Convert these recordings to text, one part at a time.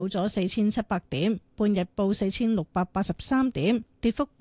報咗4700點，半日報4683點，跌幅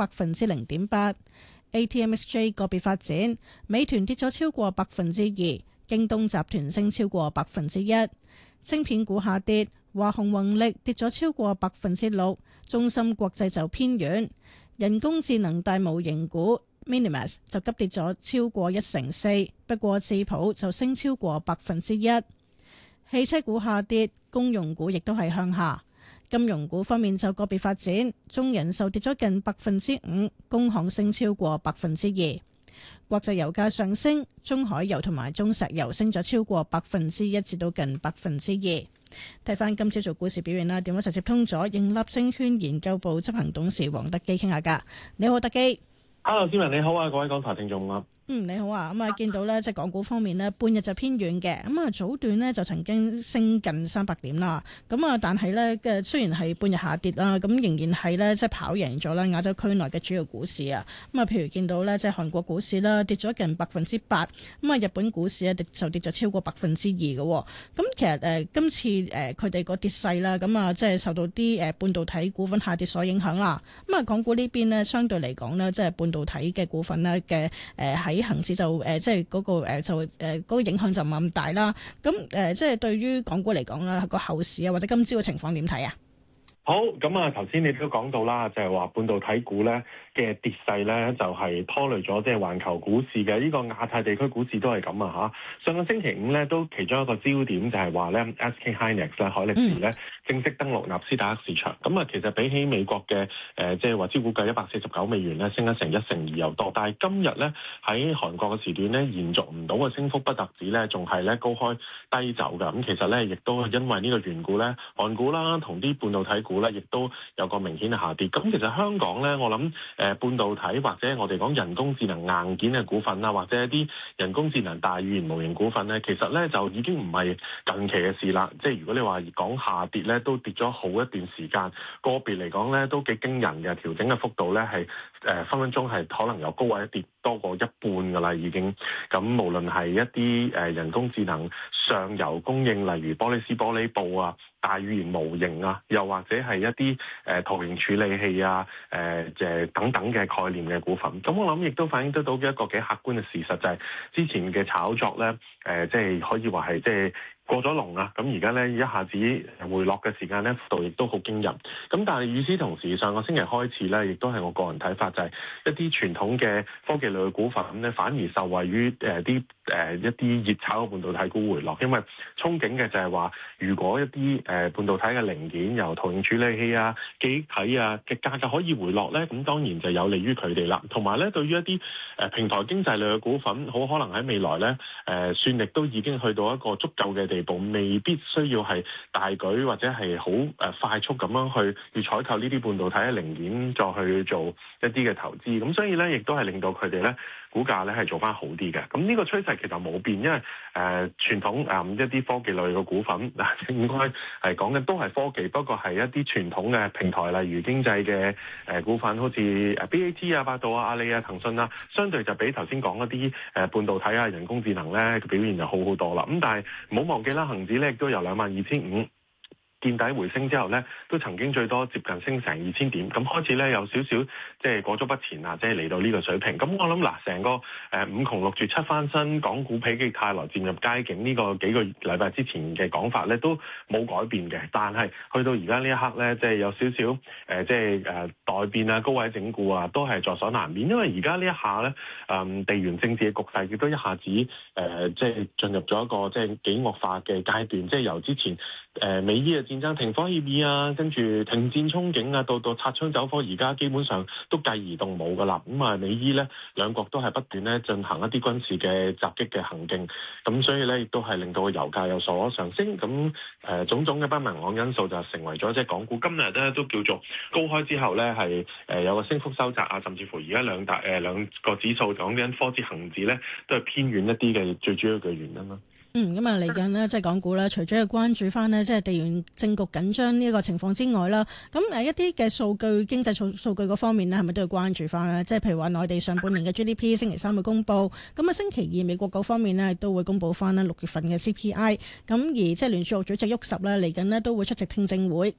0.8%。ATMXJ 個別發展，美團跌咗超過2%，京東集團升超過1%。晶片股下跌，華虹宏力跌咗超過6%，中芯國際就偏軟。人工智能大模型股 Minimas 就急跌咗超過1%，不過智譜就升超過1%。汽車股下跌，公用股亦都係向下。金融股方面就個別發展，中人壽跌咗近5%，工行升超過2%。國際油價上升，中海油同埋中石油升咗超過1%至到近2%。睇翻今朝做股市表現啦，電話就接通咗盈立證券研究部執行董事黃德基傾下㗎。你好，德基。 Hello， 志文你好啊，各位港台聽眾啊。 你好啊，見到咧，即係港股方面咧，半日就偏軟嘅，早段咧就曾經升近300點啦，但係咧雖然係半日下跌啦，咁仍然係咧即係跑贏咗啦亞洲區內嘅主要股市啊，譬如見到咧即係韓國股市啦跌咗近8%，日本股市就跌咗超過2%嘅，咁其實今次佢哋個跌勢啦，即係受到啲半導體股份下跌所影響啦，港股呢邊呢，相對嚟講呢，即係半導體嘅股份咧嘅喺恒指就即係嗰個嗰個影響就唔係咁大啦。咁即係對於港股嚟講啦，個後市啊或者今朝嘅情況點睇啊？ 好，咁啊，頭先你都講到啦，就係話半導體股咧嘅跌勢咧，就係拖累咗即係環球股市嘅。呢個亞太地區股市都係咁啊嚇。上個星期五咧，都其中一個焦點就係話咧，SK Hynix 咧海力士咧正式登陸納斯達克市場。咁啊，其實比起美國嘅即係話招股價$149咧，升咗成1%又多。但係今日咧喺韓國嘅時段咧，延續唔到嘅升幅，不特止咧，仲係咧高開低走㗎。咁其實咧，亦都係因為呢個緣故咧，韓股啦同啲半導體股咧，亦都有個明顯嘅下跌。咁其實香港咧，我諗半導體或者我哋講人工智能硬件嘅股份啊，或者一啲人工智能大語言模型股份咧，其實咧就已經唔係近期嘅事啦。即係如果你話講下跌咧，都跌咗好一段時間。個別嚟講咧，都幾驚人嘅調整嘅幅度咧，係分分鐘係可能由高位跌多過一半噶啦已經。咁無論係一啲人工智能上游供應，例如玻璃絲、玻璃布啊、大語言模型啊，又或者係一啲圖形處理器啊、等等嘅概念嘅股份，咁我諗亦都反映得到一個幾客觀嘅事實，就係之前嘅炒作咧，即係可以話係即係過咗龍啊！咁而家咧一下子回落嘅時間咧，幅度亦都好驚人。咁但係與此同時，上個星期開始咧，亦都係我個人睇法，就係一啲傳統嘅科技類嘅股份咧，反而受惠於一啲熱炒嘅半導體股回落，因為憧憬嘅就係話，如果一啲半導體嘅零件由圖形處理器啊、記憶體啊嘅價格可以回落咧，咁當然就有利於佢哋啦。同埋咧，對於一啲平台經濟類嘅股份，好可能喺未來咧算力都已經去到一個足夠嘅地步，未必需要係大舉或者係好快速咁樣去採購呢啲半導體嘅零件，再去做一啲嘅投資。咁所以咧，亦都係令到佢哋咧股價咧係做翻好啲嘅。咁呢個趨勢其實冇變，因為傳統一啲科技類嘅股份應該係講緊都係科技，不過係一啲傳統嘅平台，例如經濟嘅股份，好似BAT 啊、百度啊、阿里啊、騰訊啊，相對就比頭先講一啲半導體啊、人工智能咧表現就好好多啦。咁但係唔好忘記啦，恒指咧亦都由22,500見底回升之後咧，都曾經最多接近升成2000點，咁開始咧有少少即係裹足不前啊，即係嚟到呢個水平。咁我諗嗱，成個五窮六絕七翻身，港股否極泰來漸入佳境呢個幾個禮拜之前嘅講法咧，都冇改變嘅。但係去到而家呢一刻咧，即係有少少即係待變啊、高位整固啊，都係在所難免。因為而家呢一下咧，地緣政治嘅局勢亦都一下子即係進入咗一個即係幾惡化嘅階段，即係由之前美伊嘅戰爭停火協議啊，跟住停戰憧憬啊，到擦槍走火，而家基本上都繼而動武噶啦。咁美伊咧兩國都係不斷咧進行一啲軍事嘅襲擊嘅行徑，咁所以咧亦都係令到個油價有所上升。咁種種嘅不明朗因素就成為咗即係港股今日咧都叫做高開之後咧係有個升幅收窄啊，甚至乎而家兩個指數講緊科指恒指咧都係偏遠一啲嘅最主要嘅原因啦。 咁啊嚟緊呢，即係港股咧，除咗要關注翻呢，即係地緣政局緊張呢一個情況之外啦，咁一啲嘅數據經濟數據嗰方面呢，係咪都要關注翻咧？即係譬如話內地上半年嘅 GDP 星期三會公布，咁啊星期二美國嗰方面呢，都會公布翻啦6月份嘅 CPI，咁而即係聯儲局主席沃什咧嚟緊呢，都會出席聽證會，